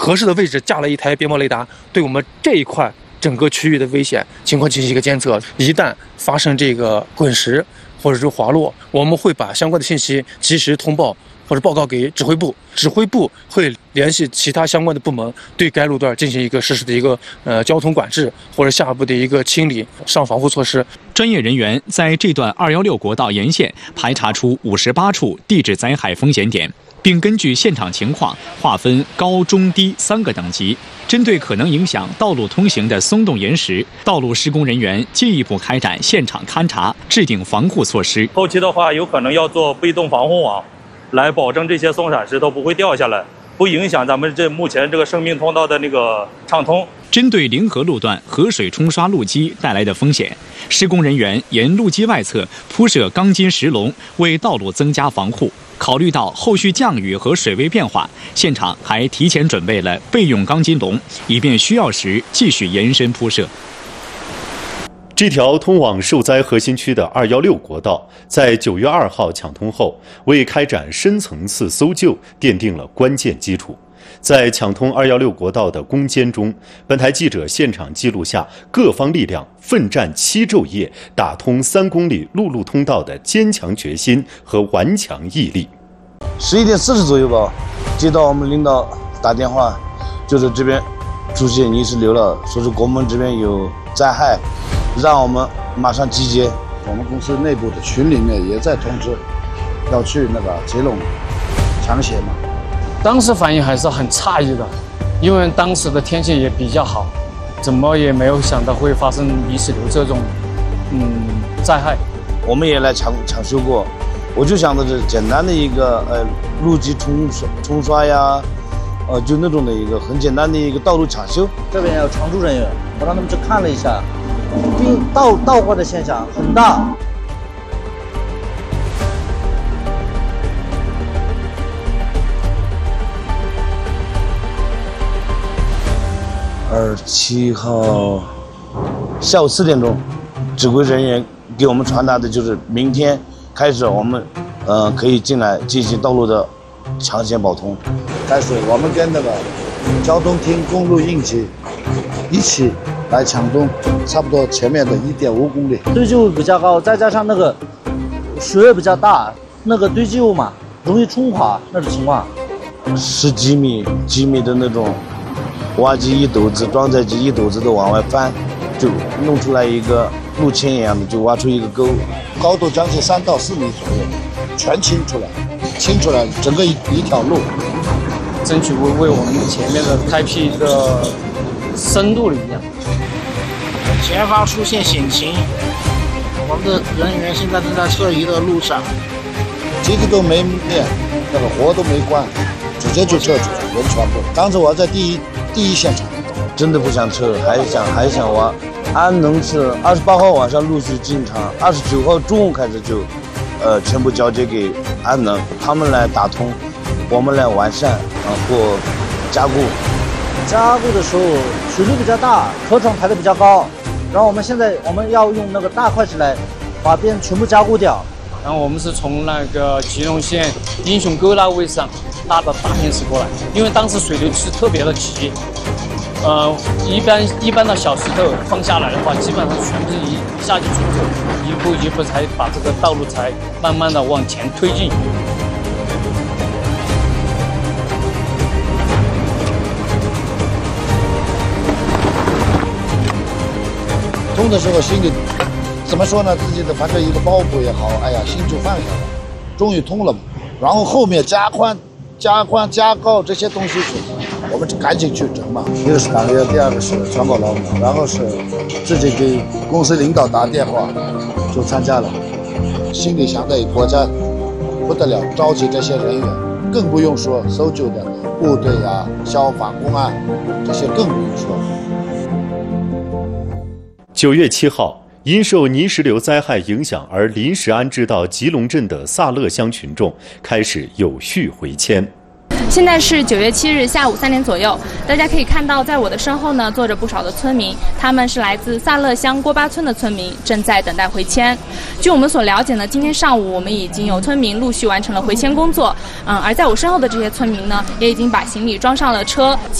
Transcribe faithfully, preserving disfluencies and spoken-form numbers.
合适的位置架了一台边防雷达，对我们这一块整个区域的危险情况进行一个监测。一旦发生这个滚石或者是滑落，我们会把相关的信息及时通报或者报告给指挥部，指挥部会联系其他相关的部门，对该路段进行一个实时的一个呃交通管制或者下一步的一个清理上防护措施。 专业人员在这段二一六国道沿线排查出五十八处地质灾害风险点，并根据现场情况划分高、中、低三个等级。针对可能影响道路通行的松动岩石，道路施工人员进一步开展现场勘查，制定防护措施。 后期的话，有可能要做被动防护网，来保证这些松散石头不会掉下来，不影响咱们这目前这个生命通道的那个畅通。 针对临河路段河水冲刷路基带来的风险，施工人员沿路基外侧铺设钢筋石笼，为道路增加防护。考虑到后续降雨和水位变化，现场还提前准备了备用钢筋笼，以便需要时继续延伸铺设。 这条通往受灾核心区的二一六国道，在九月二号抢通后，为开展深层次搜救奠定了关键基础。在抢通二一六国道的攻坚中，本台记者现场记录下各方力量奋战七昼夜，打通三公里陆路通道的坚强决心和顽强毅力。 十一点四十左右吧，接到我们领导打电话，就是这边出现泥石流了，说是国门这边有灾害，让我们马上集结。 我们公司内部的群里面也在通知，要去那个接龙抢险嘛。 当时反应还是很诧异的，因为当时的天气也比较好，怎么也没有想到会发生泥石流这种嗯灾害。 我们也来抢抢修过，我就想的是简单的一个呃路基冲刷冲刷呀，呃就那种的一个很简单的一个道路抢修。 这边有常驻人员，我让他们去看了一下，并倒倒挂的现象很大。 二十七号下午四点钟，指挥人员给我们传达的就是明天开始我们呃可以进来进行道路的抢险保通。 但是我们跟那个交通厅公路应急一起来抢通，差不多前面的一点五公里。 堆积物比较高，再加上那个水位比较大，那个堆积物嘛容易冲垮那种情况。 十几米几米的那种挖机一斗子，装载机一斗子的往外翻，就弄出来一个路签一样的，就挖出一个沟， 高度将近三到四米左右，全清出来，清出来整个一一条路， 争取为为我们前面的开辟一个深度的一样。 前方出现险情，我们的人员现在正在撤离的路上， 机子都没灭，那个活都没关，直接就撤出去，人全部。当时我在第一第一现场， 真的不想撤，还想还想挖。安能是二十八号晚上陆续进场，二十九号中午开始就，呃，全部交接给安能，他们来打通，我们来完善啊或加固。 加固的时候水流比较大，河床抬得比较高，然后我们现在我们要用那个大块石来把边全部加固掉。 然后我们是从那个吉隆县英雄沟那位上拉的大片石过来，因为当时水流是特别的急，呃，一般一般的小石头放下来的话，基本上全部是一一下就冲走，一步一步才把这个道路才慢慢的往前推进。 通的时候心里怎么说呢？自己的反正一个包袱也好，哎呀，心就放下了，终于通了。然后后面加宽、加宽、加高这些东西，我们就赶紧去整嘛。一个是党员，第二个是全国劳模，然后是自己给公司领导打电话，就参加了。心里想的国家不得了，召集这些人员，更不用说搜救的部队啊、消防、公安这些更不用说。 九月七号，因受泥石流灾害影响而临时安置到吉隆镇的萨勒乡群众开始有序回迁。 现在是九月七日下午三点左右，大家可以看到，在我的身后呢，坐着不少的村民，他们是来自萨勒乡郭巴村的村民，正在等待回迁。据我们所了解呢，今天上午我们已经有村民陆续完成了回迁工作，嗯，而在我身后的这些村民呢，也已经把行李装上了车。